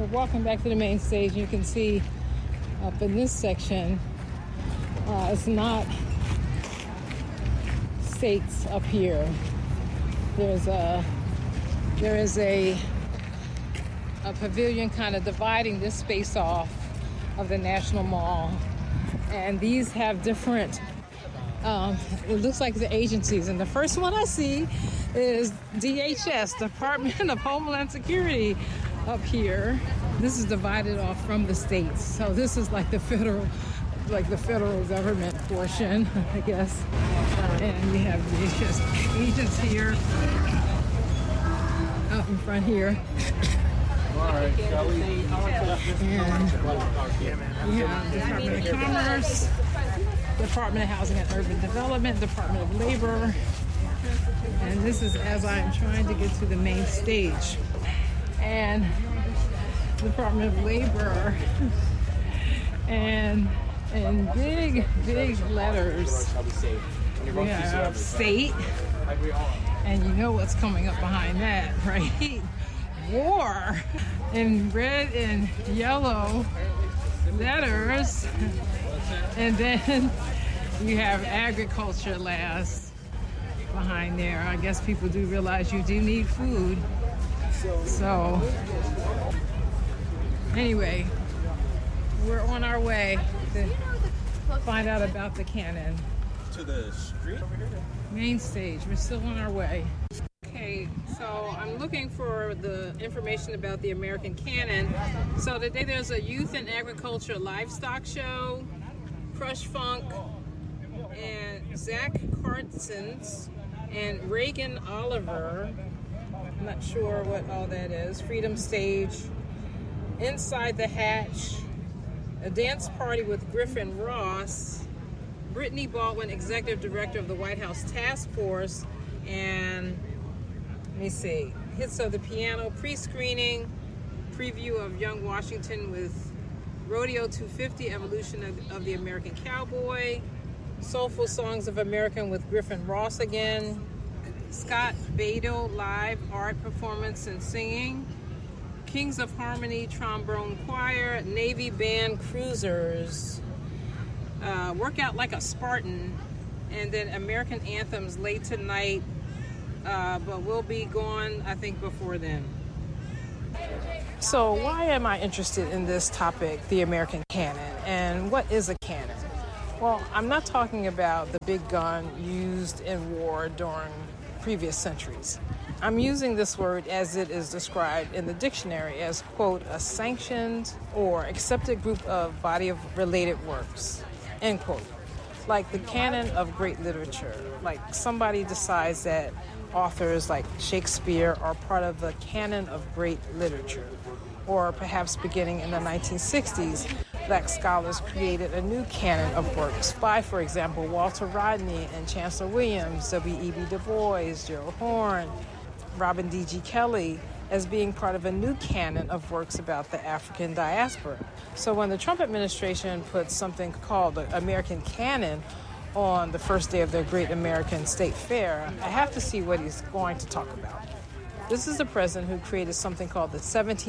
We're walking back to the main stage. You can see up in this section, it's not states up here. There is a pavilion kind of dividing this space off of the National Mall, and these have different it looks like the agencies, and the first one I see is DHS, Department of Homeland Security, up here. This is divided off from the states, so this is like the federal government portion, I guess. And we have DHS agents here out in front here. All right, shall we? And we have Department of Commerce, Department of Housing and Urban Development, Department of Labor. And this is as I'm trying to get to the main stage. And Department of Labor. And in big letters, we have state. And you know what's coming up behind that, right? War. In red and yellow letters. And then you have agriculture last behind there. I guess people do realize you do need food. So anyway, we're on our way to find out about the cannon. To the street over here? Main stage. We're still on our way. Okay, so I'm looking for the information about the American Cannon. So today there's a youth and agriculture livestock show, Crush Funk, and Zach Cartsons, and Reagan Oliver. I'm not sure what all that is. Freedom Stage, Inside the Hatch, a dance party with Griffin Ross, Brittany Baldwin, Executive Director of the White House Task Force, and let me see, Hits of the Piano, pre-screening, preview of Young Washington with Rodeo 250, Evolution of the American Cowboy, Soulful Songs of American with Griffin Ross again, Scott Beidel live art performance and singing, Kings of Harmony Trombone Choir, Navy Band Cruisers, Workout Like a Spartan, and then American Anthems late tonight, but we'll be gone, I think, before then. So why am I interested in this topic, the American cannon, and what is a cannon? Well, I'm not talking about the big gun used in war during previous centuries. I'm using this word as it is described in the dictionary as, quote, a sanctioned or accepted group of body of related works, end quote. Like the canon of great literature. Like somebody decides that authors like Shakespeare are part of the canon of great literature. Or perhaps beginning in the 1960s, Black scholars created a new canon of works by, for example, Walter Rodney and Chancellor Williams, W.E.B. Du Bois, Gerald Horne, Robin D.G. Kelley, as being part of a new canon of works about the African diaspora. So when the Trump administration put something called the American Canon on the first day of their Great American State Fair, I have to see what he's going to talk about. This is the president who created something called the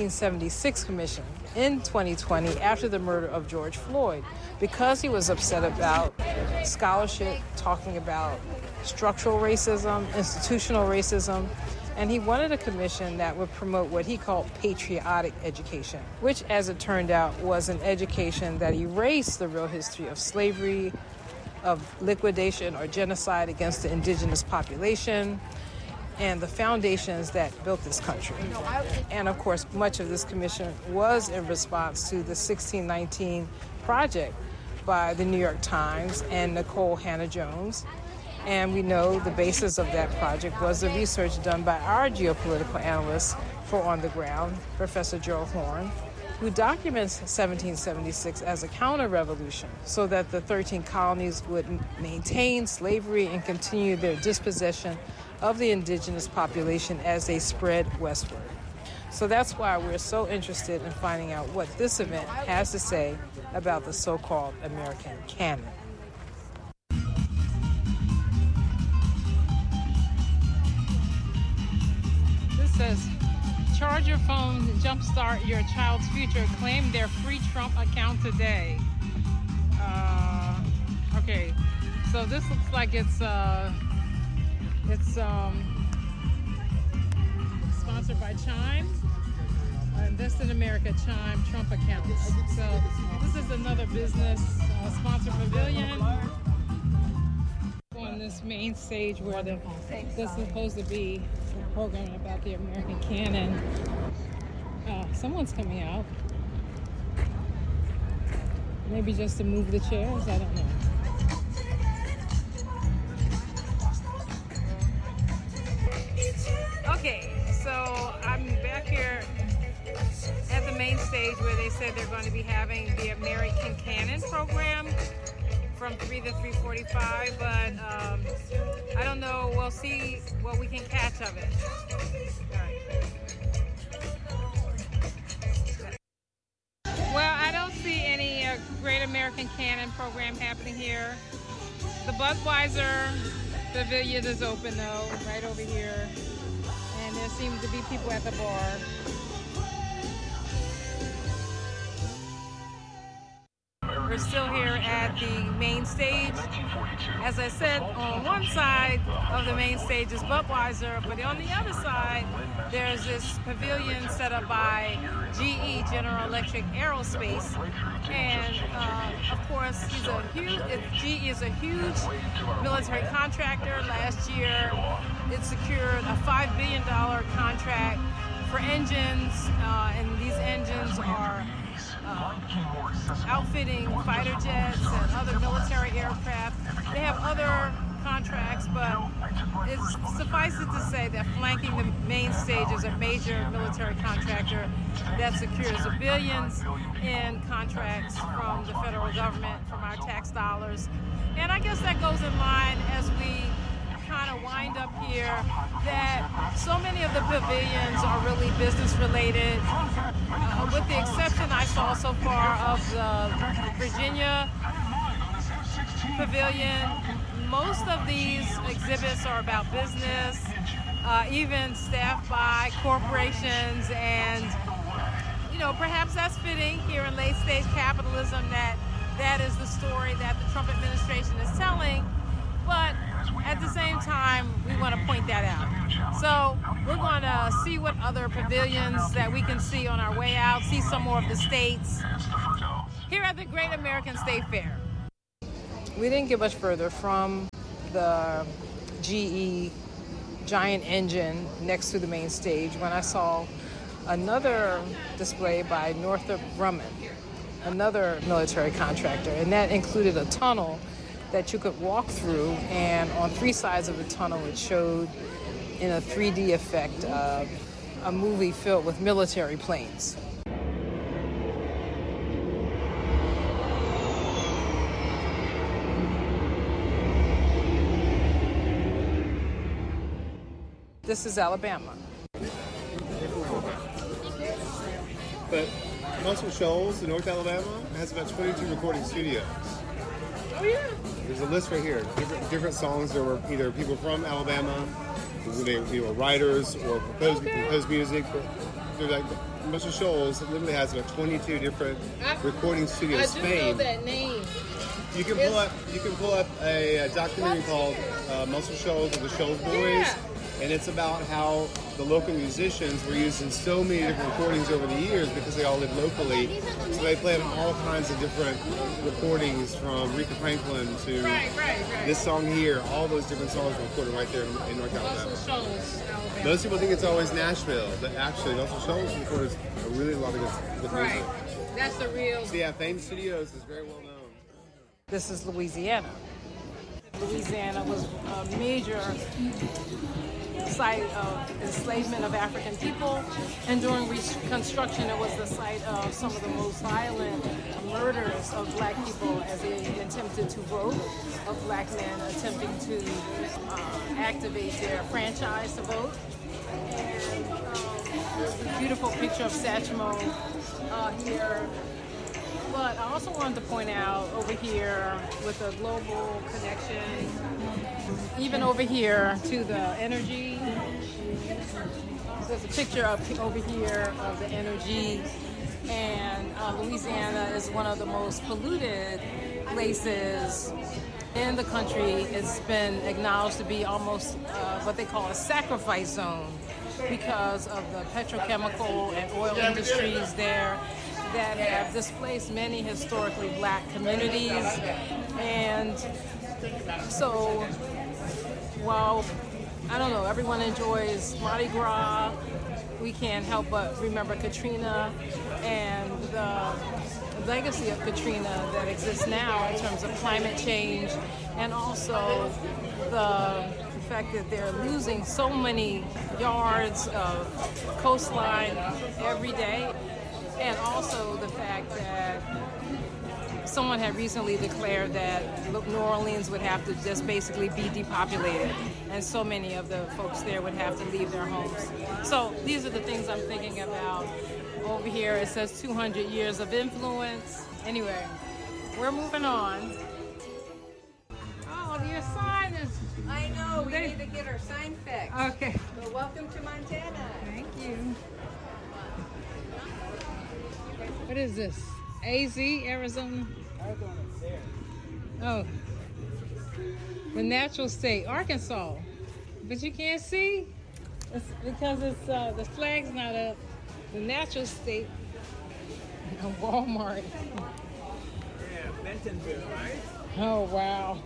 1776 Commission in 2020 after the murder of George Floyd because he was upset about scholarship talking about structural racism, institutional racism, and he wanted a commission that would promote what he called patriotic education, which, as it turned out, was an education that erased the real history of slavery, of liquidation or genocide against the indigenous population, and the foundations that built this country. And of course, much of this commission was in response to the 1619 project by the New York Times and Nicole Hannah-Jones. And we know the basis of that project was the research done by our geopolitical analyst for On the Ground, Professor Gerald Horne, who documents 1776 as a counter-revolution so that the 13 colonies would maintain slavery and continue their dispossession of the indigenous population as they spread westward. So that's why we're so interested in finding out what this event has to say about the so-called American canon. This says, Charge your phone and jumpstart your child's future. Claim their free Trump account today. Okay, so this looks like it's sponsored by Chime. Invest in America, Chime, Trump accounts. So this is another business sponsored pavilion on this main stage where this is supposed to be a program about the American canon. Someone's coming out. Maybe just to move the chairs, I don't know. Okay, so I'm back here at the main stage where they said they're going to be having the American Canon program from 3 to 3:45, but I don't know. We'll see what we can catch of it. All right. Well, I don't see any Great American Canon program happening here. The Budweiser Pavilion is open though, right over here. And there seems to be people at the bar. We're still here at the main stage. As I said, on one side of the main stage is Budweiser, but on the other side, there's this pavilion set up by GE, General Electric Aerospace. And of course, GE is a huge military contractor. Last year, it secured a $5 billion contract for engines, and these engines are outfitting fighter jets and other military aircraft. They have other contracts, but it's suffices to say that flanking the main stage is a major military contractor that secures billions in contracts from the federal government, from our tax dollars. And I guess that goes in line as we kind of wind up here, that so many of the pavilions are really business related, with the exception I saw so far of the Virginia pavilion. Most of these exhibits are about business, even staffed by corporations, and perhaps that's fitting here in late stage capitalism, that is the story that the Trump administration is telling. But at the same time, we want to point that out. So we're going to see what other pavilions that we can see on our way out, see some more of the states here at the Great American State Fair. We didn't get much further from the GE giant engine next to the main stage when I saw another display by Northrop Grumman, another military contractor, and that included a tunnel that you could walk through, and on three sides of the tunnel it showed in a 3D effect a movie filled with military planes. This is Alabama. But Muscle Shoals in North Alabama has about 22 recording studios. Oh yeah. There's a list right here. Different songs. There were either people from Alabama, they were writers or composed music. They're like Muscle Shoals literally has about 22 different recording studios. I do know that name. You can pull up a documentary called Muscle Shoals or the Shoals Boys. Yeah. And it's about how the local musicians were using so many different recordings over the years because they all live locally. So they played all kinds of different recordings from Aretha Franklin to this song here. All those different songs were recorded right there in North Alabama. Muscle Shoals, Alabama. Most people think it's always Nashville, but actually Muscle Shoals records a lot of good music. That's the real. So yeah, Fame Studios is very well known. This is Louisiana. Louisiana was a major site of enslavement of African people, and during Reconstruction it was the site of some of the most violent murders of black people as they attempted to vote, of black men attempting to activate their franchise to vote. And there's a beautiful picture of Satchmo here. But I also wanted to point out over here with the global connection, even over here to the energy There's a picture up over here of the energy, and Louisiana is one of the most polluted places in the country. It's been acknowledged to be almost what they call a sacrifice zone because of the petrochemical and oil industries there that have displaced many historically black communities. And so while, I don't know, everyone enjoys Mardi Gras, we can't help but remember Katrina and the legacy of Katrina that exists now in terms of climate change, and also the fact that they're losing so many yards of coastline every day, and also the fact that someone had recently declared that New Orleans would have to just basically be depopulated, and so many of the folks there would have to leave their homes. So these are the things I'm thinking about. Over here it says 200 years of influence. Anyway, we're moving on. Oh, your sign is... I know, we need to get our sign fixed. Okay. Well, welcome to Montana. Thank you. What is this? AZ, Arizona? Arizona is there. Oh. The natural state, Arkansas. But you can't see? It's because it's the flag's not up. The natural state, Walmart. Yeah, Bentonville, right? Oh, wow.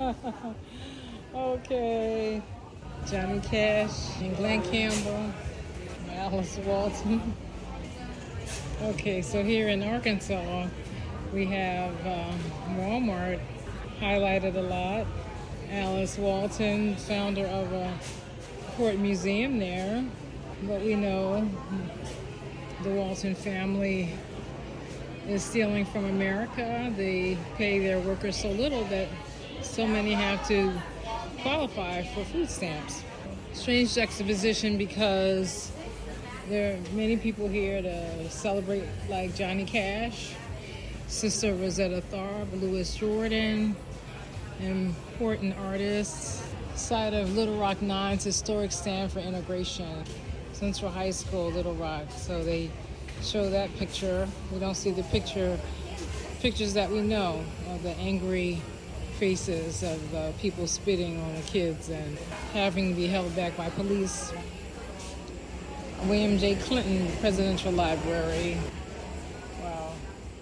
Okay. Johnny Cash and Glenn Campbell, Alice Walton. Okay, so here in Arkansas, we have Walmart highlighted a lot. Alice Walton, founder of a Fort Museum there. But we know the Walton family is stealing from America. They pay their workers so little that so many have to qualify for food stamps. Strange juxtaposition because there are many people here to celebrate, like Johnny Cash, Sister Rosetta Tharpe, Louis Jordan, important artists. Site of Little Rock Nine's historic stand for integration. Central High School, Little Rock. So they show that picture. We don't see the pictures that we know of the angry faces of the people spitting on the kids and having to be held back by police. William J. Clinton Presidential Library. Wow.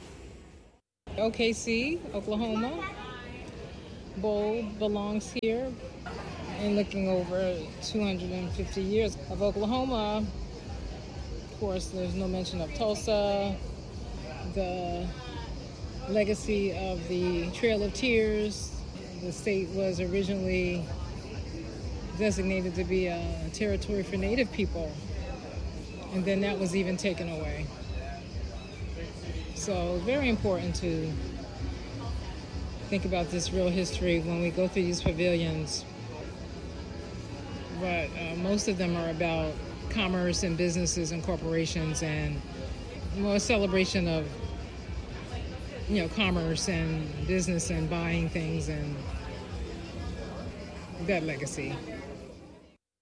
OKC, Oklahoma. Bowl belongs here. And looking over 250 years of Oklahoma, of course, there's no mention of Tulsa, the legacy of the Trail of Tears. The state was originally designated to be a territory for Native people, and then that was even taken away. So very important to think about this real history when we go through these pavilions. But most of them are about commerce and businesses and corporations, and more a celebration of, commerce and business and buying things and that legacy.